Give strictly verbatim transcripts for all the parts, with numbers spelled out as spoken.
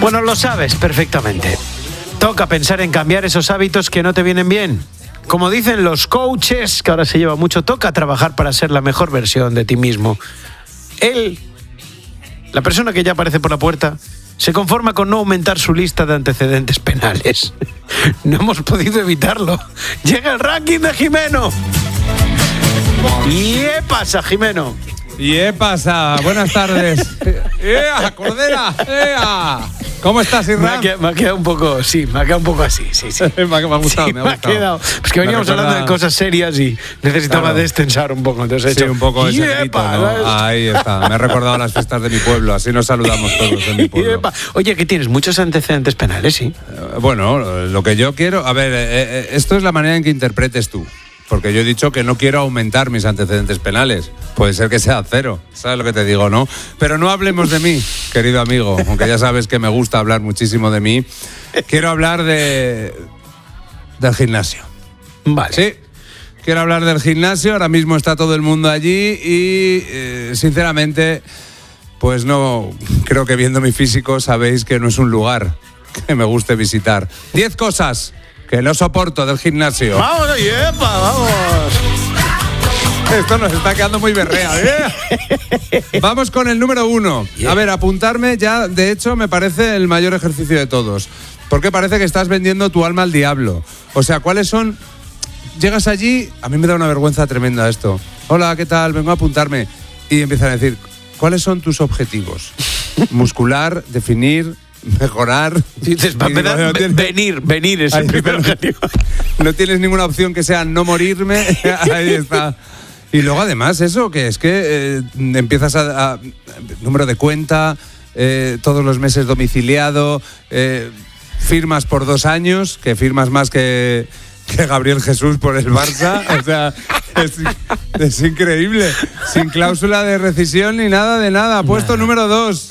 Bueno, lo sabes perfectamente. Toca pensar en cambiar esos hábitos que no te vienen bien. Como dicen los coaches, que ahora se lleva mucho, toca trabajar para ser la mejor versión de ti mismo. Él, la persona que ya aparece por la puerta, se conforma con no aumentar su lista de antecedentes penales. No hemos podido evitarlo. Llega el ranking de Jimeno. ¿Y qué pasa, Jimeno? ¿Y qué pasa? Buenas tardes. ¡Ea, Cordera! ¡Ea! ¿Cómo estás, Irram? Me ha, quedado, me ha quedado un poco, sí, me ha quedado un poco así, sí, sí. me, ha, me ha gustado, sí, me ha gustado. Me ha quedado. Pues que veníamos recuerda... hablando de cosas serias y necesitaba claro. destensar un poco. Entonces he sí, hecho, un poco ese grito, ¿no? Ahí está. Me he recordado las fiestas de mi pueblo. Así nos saludamos todos en mi pueblo. Oye, ¿qué tienes? Muchos antecedentes penales, sí. Uh, bueno, lo que yo quiero... A ver, eh, eh, esto es la manera en que interpretes tú. Porque yo he dicho que no quiero aumentar mis antecedentes penales. Puede ser que sea cero, ¿sabes lo que te digo, no? Pero no hablemos de mí, querido amigo, aunque ya sabes que me gusta hablar muchísimo de mí. Quiero hablar de... del gimnasio. Vale. Sí, quiero hablar del gimnasio. Ahora mismo está todo el mundo allí y, eh, sinceramente, pues no... Creo que viendo mi físico sabéis que no es un lugar que me guste visitar. Diez cosas que no soporto del gimnasio. ¡Vamos, yepa, vamos! Esto nos está quedando muy berrea. ¿eh? Vamos con el número uno. A ver, apuntarme ya, de hecho, me parece el mayor ejercicio de todos. Porque parece que estás vendiendo tu alma al diablo. O sea, ¿cuáles son...? Llegas allí, a mí me da una vergüenza tremenda esto. Hola, ¿qué tal? Vengo a apuntarme. Y empiezan a decir, ¿cuáles son tus objetivos? Muscular, definir... mejorar. Dices, para empezar, no tienes... venir, venir es el primer objetivo. No tienes ninguna opción que sea no morirme. Ahí está. Y luego además eso, que es que eh, empiezas a, a... número de cuenta, eh, todos los meses domiciliado, eh, firmas por dos años, que firmas más que, que Gabriel Jesús por el Barça. O sea, es, es increíble. Sin cláusula de rescisión ni nada de nada. Puesto número dos.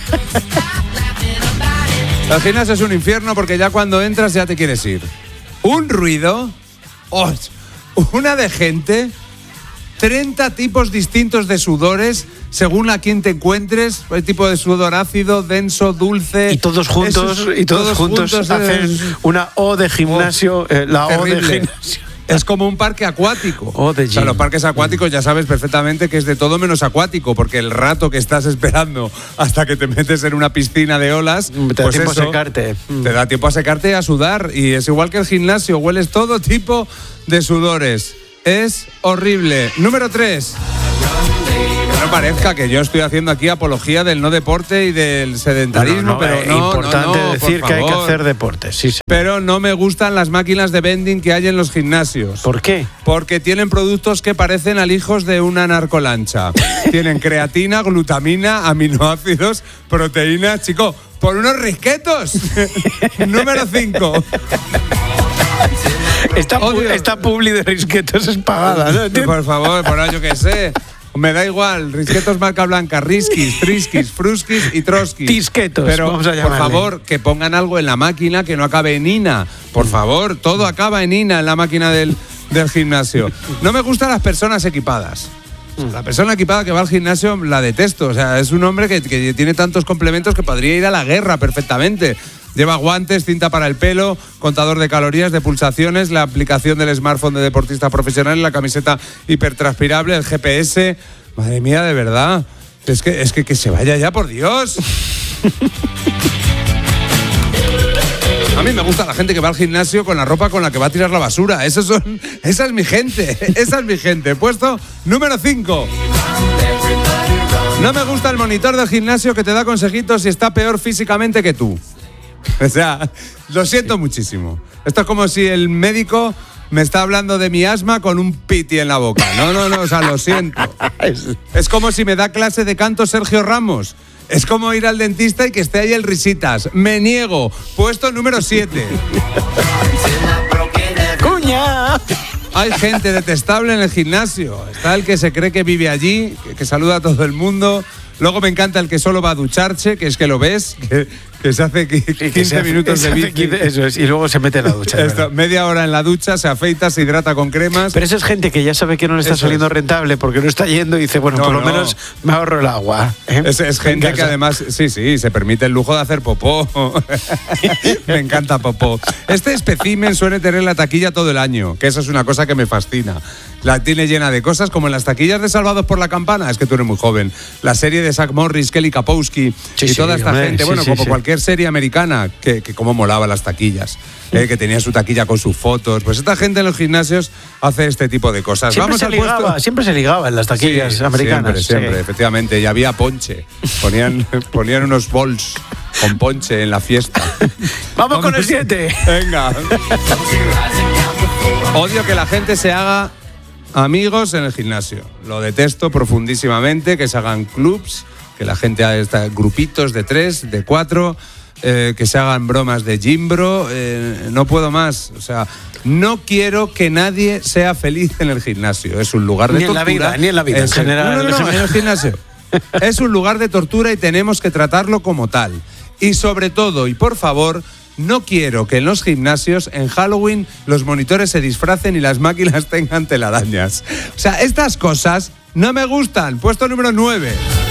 El gimnasio es un infierno porque ya cuando entras ya te quieres ir. Un ruido, oh, una de gente, treinta tipos distintos de sudores según a quién te encuentres, el tipo de sudor ácido, denso, dulce. Y todos juntos, es, y todos, todos juntos, juntos hacen es, una O de gimnasio, oh, eh, la terrible. O de gimnasio. Es como un parque acuático. Oh, de o sea, los parques acuáticos ya sabes perfectamente que es de todo menos acuático, porque el rato que estás esperando hasta que te metes en una piscina de olas, te da pues tiempo eso, a secarte. Te da tiempo a secarte y a sudar. Y es igual que el gimnasio, hueles todo tipo de sudores. Es horrible. Número tres. No parezca que yo estoy haciendo aquí apología del no deporte y del sedentarismo, no, no, pero es no, importante no, no, decir por que hay que favor. hacer deporte, sí, sí. Pero no me gustan las máquinas de vending que hay en los gimnasios. ¿Por qué? Porque tienen productos que parecen alijos de una narcolancha. Tienen creatina, glutamina, aminoácidos, proteínas, chico, por unos risquetos. Número cinco. Esta, pu- esta publi de risquetos es pagada, ¿no? Por favor, por ahí yo qué sé. Me da igual, risquetos marca blanca, riskis, triskis, fruskis y troskis. Tisquetos, pero vamos a por llamarle. favor, que pongan algo en la máquina que no acabe en ina. Por favor, todo acaba en ina en la máquina del, del gimnasio. No me gustan las personas equipadas. O sea, la persona equipada que va al gimnasio la detesto. O sea, es un hombre que, que tiene tantos complementos que podría ir a la guerra perfectamente. Lleva guantes, cinta para el pelo, contador de calorías, de pulsaciones, la aplicación del smartphone de deportista profesional, la camiseta hipertranspirable, el G P S. Madre mía, de verdad. Es que, es que, que se vaya ya, por Dios. A mí me gusta la gente que va al gimnasio con la ropa con la que va a tirar la basura. Esos son, esa es mi gente. Esa es mi gente. Puesto número cinco. No me gusta el monitor del gimnasio que te da consejitos y está peor físicamente que tú. O sea, lo siento muchísimo. Esto es como si el médico me está hablando de mi asma con un piti en la boca. No, no, no, o sea, lo siento. Es como si me da clase de canto Sergio Ramos. Es como ir al dentista y que esté ahí el risitas. Me niego. Puesto número siete. ¡Cuña! Hay gente detestable en el gimnasio. Está el que se cree que vive allí, que, que saluda a todo el mundo. Luego me encanta el que solo va a ducharse, que es que lo ves, que, que se hace quince hace, minutos de bici. quince, eso es, y luego se mete en la ducha. Esto, media hora en la ducha, se afeita, se hidrata con cremas. Pero eso es gente que ya sabe que no le está eso saliendo es. rentable porque no está yendo y dice, bueno, no, por lo no. menos me ahorro el agua. ¿eh? Es, es gente que además, sí, sí, se permite el lujo de hacer popó. Me encanta popó. Este espécimen suele tener la taquilla todo el año, que eso es una cosa que me fascina. La tiene llena de cosas, como en las taquillas de Salvados por la Campana, es que tú eres muy joven. La serie de Zach Morris, Kelly Kapowski sí, y toda sí, esta hombre, gente, sí, bueno, sí, como sí. cualquier serie americana, que, que como molaba las taquillas, eh, que tenía su taquilla con sus fotos. Pues esta gente en los gimnasios hace este tipo de cosas. Siempre, Vamos se, al ligaba, puesto. siempre se ligaba en las taquillas sí, americanas. Siempre, siempre, sí. efectivamente. Y había ponche. Ponían, ponían unos bols con ponche en la fiesta. Vamos, Vamos con el siete. Venga. Odio que la gente se haga amigos en el gimnasio. Lo detesto profundísimamente, que se hagan clubs, que la gente haga grupitos de tres, de cuatro, eh, que se hagan bromas de gimbro. Eh, no puedo más. O sea, no quiero que nadie sea feliz en el gimnasio. Es un lugar de ni tortura. En la vida, ni en la vida, es, en general. No, no, no, en el gimnasio. Es un lugar de tortura y tenemos que tratarlo como tal. Y sobre todo, y por favor, no quiero que en los gimnasios, en Halloween, los monitores se disfracen y las máquinas tengan telarañas. O sea, estas cosas no me gustan. Puesto número nueve.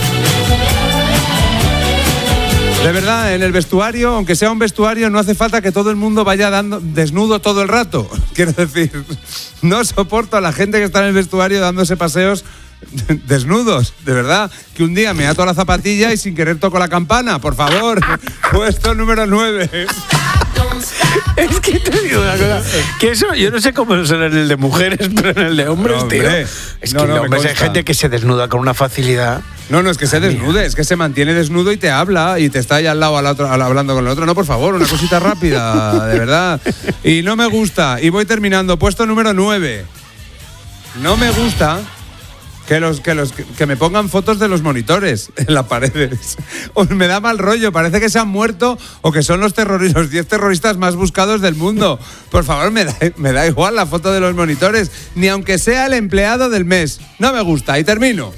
De verdad, en el vestuario, aunque sea un vestuario, no hace falta que todo el mundo vaya dando desnudo todo el rato. Quiero decir, no soporto a la gente que está en el vestuario dándose paseos desnudos, de verdad, que un día me ato la zapatilla y sin querer toco la campana, por favor. Puesto número nueve. Es que te digo una cosa, que eso, yo no sé cómo es en el de mujeres, pero en el de hombres, no, tío. Es no, que no, no, hombres hay gente que se desnuda con una facilidad. No, no, es que se desnude, es que se mantiene desnudo y te habla y te está ahí al lado al otro, al, hablando con el otro. No, por favor, una cosita rápida, de verdad. Y no me gusta, y voy terminando, puesto número nueve. No me gusta que los que los que me pongan fotos de los monitores en las paredes. O me da mal rollo, parece que se han muerto o que son los terroristas, los diez terroristas más buscados del mundo. Por favor, me da, me da igual la foto de los monitores, ni aunque sea el empleado del mes. No me gusta. Y termino.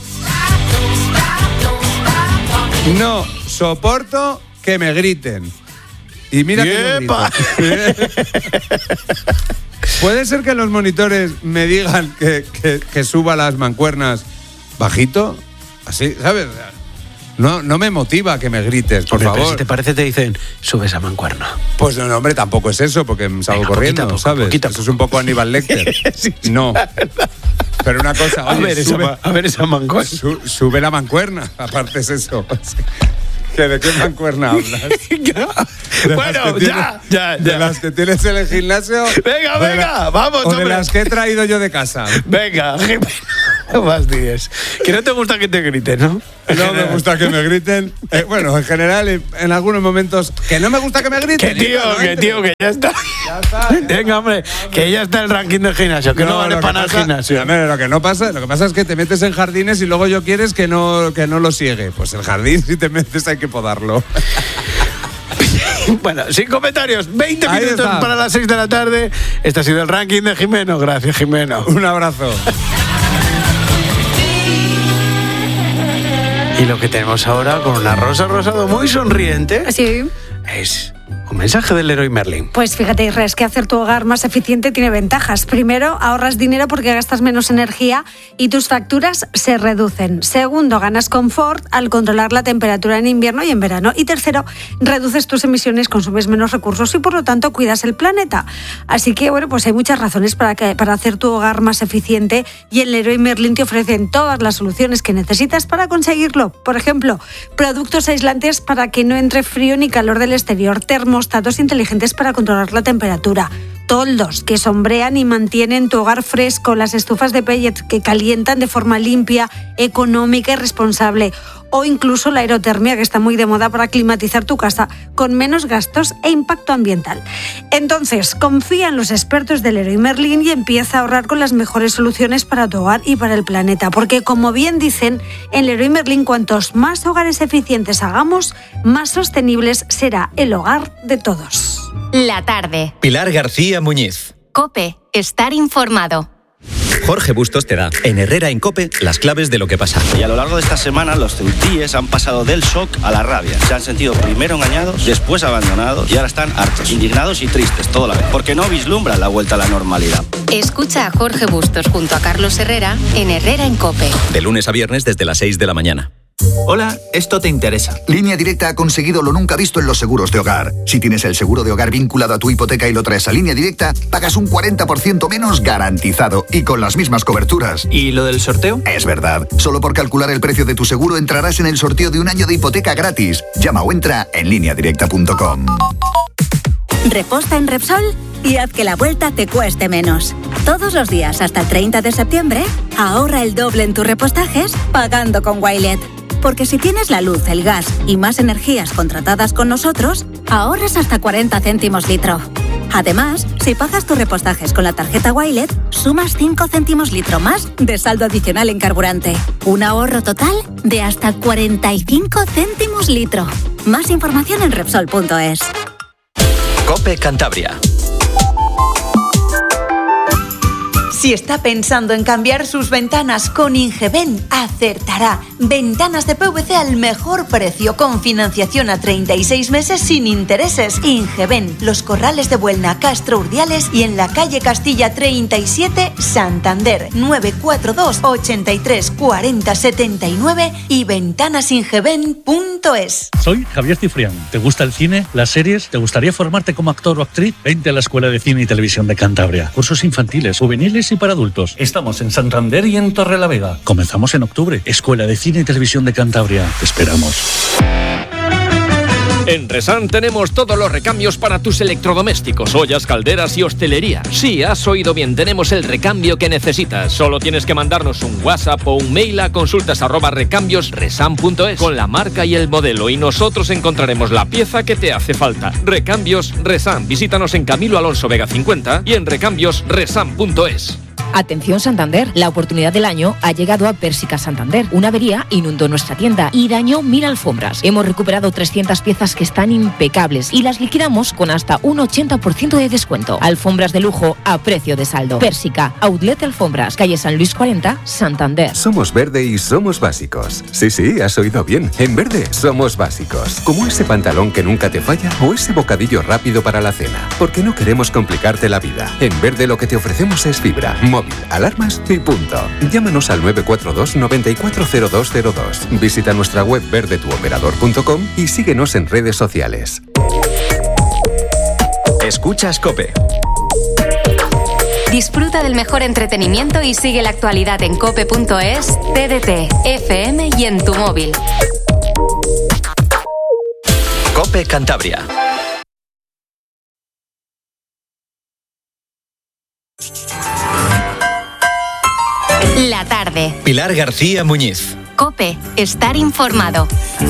No soporto que me griten. Y mira que me griten. ¿Puede ser que los monitores me digan que, que, que suba las mancuernas bajito? Así, ¿sabes? No, no me motiva que me grites, por hombre, favor. Pero si te parece, te dicen, sube esa mancuerna. Pues no, no, hombre, tampoco es eso, porque me salgo Venga, corriendo, poquita, ¿sabes? Poquita, eso es un poco Aníbal Lecter. Sí, sí, no. Pero una cosa, oye, a, ver sube, esa, a ver esa mancuerna. Su, sube la mancuerna, aparte es eso. ¿De qué mancuerna hablas? Bueno, tienes, ya, ya, ya. De las que tienes en el gimnasio. Venga, venga, la, vamos, o hombre. de las que he traído yo de casa. Venga, no más diez. Que no te gusta que te griten, ¿no? No me gusta que me griten. Eh, bueno, en general, en algunos momentos, que no me gusta que me griten. Que tío, que tío, que ya está. Ya está. Venga, hombre, que ya está el ranking del gimnasio, que no, no vale para nada el gimnasio. Mira, lo que no pasa, lo que pasa es que te metes en jardines y luego yo quieres que no, que no lo siegue. Pues el jardín, si te metes, hay que podarlo. Bueno, sin comentarios, veinte minutos para las seis de la tarde. Este ha sido el ranking de Jimeno. Gracias, Jimeno. Un abrazo. Y lo que tenemos ahora con una Rosa Rosado muy sonriente. Sí. Es un mensaje del Leroy Merlin. Pues fíjate, Isra, es que hacer tu hogar más eficiente tiene ventajas. Primero, ahorras dinero porque gastas menos energía y tus facturas se reducen. Segundo, ganas confort al controlar la temperatura en invierno y en verano. Y tercero, reduces tus emisiones, consumes menos recursos y por lo tanto cuidas el planeta. Así que, bueno, pues hay muchas razones para, que, para hacer tu hogar más eficiente y el Leroy Merlin te ofrecen todas las soluciones que necesitas para conseguirlo. Por ejemplo, productos aislantes para que no entre frío ni calor del exterior, termostatos inteligentes para controlar la temperatura, toldos que sombrean y mantienen tu hogar fresco, las estufas de pellets que calientan de forma limpia, económica y responsable, o incluso la aerotermia, que está muy de moda para climatizar tu casa con menos gastos e impacto ambiental. Entonces, confía en los expertos del Leroy Merlin y empieza a ahorrar con las mejores soluciones para tu hogar y para el planeta, porque como bien dicen, en Leroy Merlin cuantos más hogares eficientes hagamos, más sostenibles será el hogar de todos. La tarde. Pilar García Muñiz. COPE. Estar informado. Jorge Bustos te da, en Herrera en COPE, las claves de lo que pasa. Y a lo largo de esta semana, los ceutíes han pasado del shock a la rabia. Se han sentido primero engañados, después abandonados y ahora están hartos, indignados y tristes, todo a la vez. Porque no vislumbran la vuelta a la normalidad. Escucha a Jorge Bustos junto a Carlos Herrera en Herrera en COPE. De lunes a viernes desde las seis de la mañana. Hola, esto te interesa. Línea Directa ha conseguido lo nunca visto en los seguros de hogar. Si tienes el seguro de hogar vinculado a tu hipoteca y lo traes a Línea Directa, pagas un cuarenta por ciento menos garantizado y con las mismas coberturas. ¿Y lo del sorteo? Es verdad. Solo por calcular el precio de tu seguro entrarás en el sorteo de un año de hipoteca gratis. Llama o entra en línea directa punto com. Reposta en Repsol y haz que la vuelta te cueste menos. Todos los días hasta el treinta de septiembre, ahorra el doble en tus repostajes pagando con Wilet. Porque si tienes la luz, el gas y más energías contratadas con nosotros, ahorras hasta cuarenta céntimos litro. Además, si pagas tus repostajes con la tarjeta Wilet, sumas cinco céntimos litro más de saldo adicional en carburante. Un ahorro total de hasta cuarenta y cinco céntimos litro. Más información en Repsol punto es. COPE Cantabria. Si está pensando en cambiar sus ventanas con Ingeben, acertará. Ventanas de P V C al mejor precio, con financiación a treinta y seis meses sin intereses. Ingeben, Los Corrales de Buelna, Castro Urdiales y en la calle Castilla treinta y siete, Santander. nueve cuatro dos, ochenta y tres, cuarenta, setenta y nueve y ventanasingeben punto es. Soy Javier Cifrián. ¿Te gusta el cine, las series? ¿Te gustaría formarte como actor o actriz? Vente a la Escuela de Cine y Televisión de Cantabria. Cursos infantiles, juveniles y para adultos. Estamos en Santander y en Torrelavega. Comenzamos en octubre. Escuela de Cine y Televisión de Cantabria. Te esperamos. En Resan tenemos todos los recambios para tus electrodomésticos, ollas, calderas y hostelería. Sí, has oído bien, tenemos el recambio que necesitas. Solo tienes que mandarnos un WhatsApp o un mail a consultas arroba recambios resan punto es con la marca y el modelo y nosotros encontraremos la pieza que te hace falta. Recambios Resan. Visítanos en Camilo Alonso Vega cincuenta y en recambios resan punto es. Atención Santander, la oportunidad del año ha llegado a Pérsica Santander. Una avería inundó nuestra tienda y dañó mil alfombras. Hemos recuperado trescientas piezas que están impecables y las liquidamos con hasta un ochenta por ciento de descuento. Alfombras de lujo a precio de saldo. Pérsica, Outlet Alfombras, calle San Luis cuarenta, Santander. Somos Verde y somos básicos. Sí, sí, has oído bien. En Verde somos básicos. Como ese pantalón que nunca te falla o ese bocadillo rápido para la cena. Porque no queremos complicarte la vida. En Verde lo que te ofrecemos es fibra, móvil, alarmas y punto. Llámanos al nueve cuatro dos, nueve cuatro cero dos cero dos. Visita nuestra web verde tu operador punto com y síguenos en redes sociales. Escuchas COPE. Disfruta del mejor entretenimiento y sigue la actualidad en cope punto es, T D T, F M y en tu móvil. COPE Cantabria. La tarde. Pilar García Muñiz. COPE, estar informado.